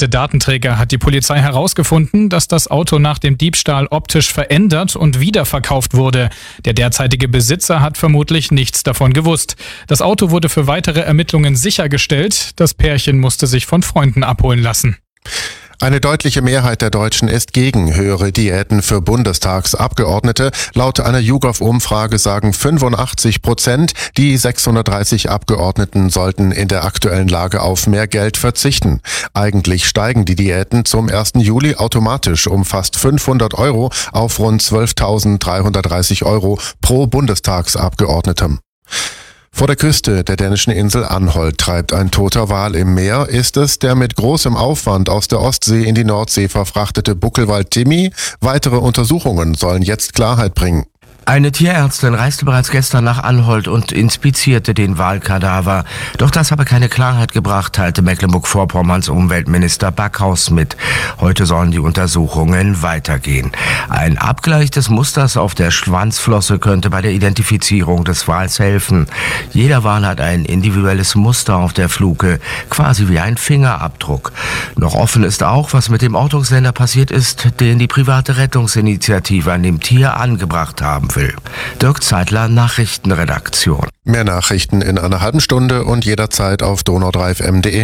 beschuldigte Datenträger hat die Polizei herausgefunden, dass das Auto nach dem Diebstahl optisch verändert und wiederverkauft wurde. Der derzeitige Besitzer hat vermutlich nichts davon gewusst. Das Auto wurde für weitere Ermittlungen sichergestellt. Das Pärchen musste sich von Freunden abholen lassen. Eine deutliche Mehrheit der Deutschen ist gegen höhere Diäten für Bundestagsabgeordnete. Laut einer YouGov-Umfrage sagen 85%, die 630 Abgeordneten sollten in der aktuellen Lage auf mehr Geld verzichten. Eigentlich steigen die Diäten zum 1. Juli automatisch um fast 500 € auf rund 12.330 € pro Bundestagsabgeordnetem. Vor der Küste der dänischen Insel Anholt treibt ein toter Wal im Meer. Ist es der mit großem Aufwand aus der Ostsee in die Nordsee verfrachtete Buckelwal Timmy? Weitere Untersuchungen sollen jetzt Klarheit bringen. Eine Tierärztin reiste bereits gestern nach Anholt und inspizierte den Walkadaver. Doch das habe keine Klarheit gebracht, teilte Mecklenburg-Vorpommerns Umweltminister Backhaus mit. Heute sollen die Untersuchungen weitergehen. Ein Abgleich des Musters auf der Schwanzflosse könnte bei der Identifizierung des Wals helfen. Jeder Wal hat ein individuelles Muster auf der Fluke, quasi wie ein Fingerabdruck. Noch offen ist auch, was mit dem Ortungssender passiert ist, den die private Rettungsinitiative an dem Tier angebracht haben will. Dirk Zeitler, Nachrichtenredaktion. Mehr Nachrichten in einer halben Stunde und jederzeit auf donau3fm.de.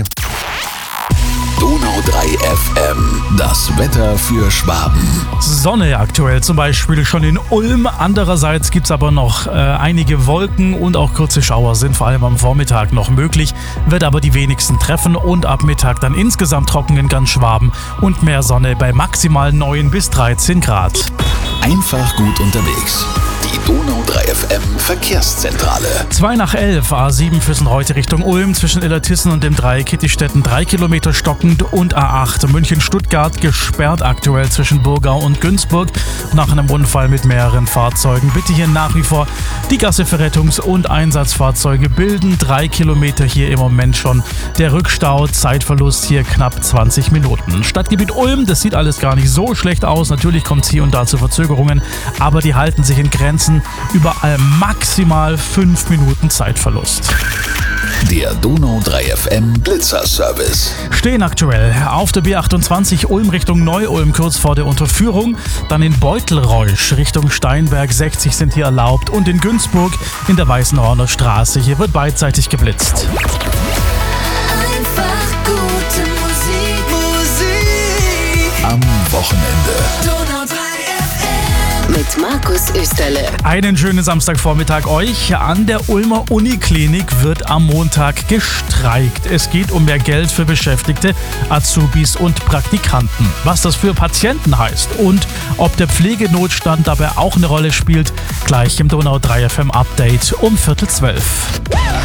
Donau 3 FM, das Wetter für Schwaben. Sonne aktuell zum Beispiel schon in Ulm. Andererseits gibt es aber noch einige Wolken und auch kurze Schauer sind vor allem am Vormittag noch möglich, wird aber die wenigsten treffen und ab Mittag dann insgesamt trocken in ganz Schwaben und mehr Sonne bei maximal 9 bis 13 Grad. Einfach gut unterwegs. Die Donau 3 FM Verkehrszentrale. 2 nach 11, A7 Füssen-Reute Richtung Ulm, zwischen Illertissen und dem Dreieck Kittistetten 3 Kilometer stockend und A8 München-Stuttgart gesperrt aktuell zwischen Burgau und Günzburg. Nach einem Unfall mit mehreren Fahrzeugen. Bitte hier nach wie vor die Gasse für Rettungs- und Einsatzfahrzeuge bilden 3 Kilometer hier im Moment schon. Der Rückstau, Zeitverlust hier knapp 20 Minuten. Stadtgebiet Ulm, das sieht alles gar nicht so schlecht aus. Natürlich kommt es hier und da zu Verzögerungen, aber die halten sich in Grenzen. Überall maximal 5 Minuten Zeitverlust. Der Donau 3 FM Blitzer-Service. Stehen aktuell auf der B28 Ulm Richtung Neu-Ulm kurz vor der Unterführung. Dann in Beutelreusch Richtung Steinberg 60 sind hier erlaubt. Und in Günzburg in der Weißenhorner Straße. Hier wird beidseitig geblitzt. Einfach gute Musik. Am Wochenende. Donau 3 FM. Mit Markus Österle. Einen schönen Samstagvormittag euch. An der Ulmer Uniklinik wird am Montag gestreikt. Es geht um mehr Geld für Beschäftigte, Azubis und Praktikanten. Was das für Patienten heißt und ob der Pflegenotstand dabei auch eine Rolle spielt, gleich im Donau 3 FM Update um 11:45.